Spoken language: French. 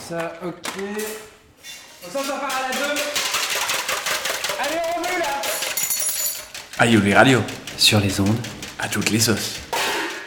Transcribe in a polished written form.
Ça, ok. Ça part à la 2. Allez, on remet là. Aïe, les radios. Sur les ondes. À toutes les sauces.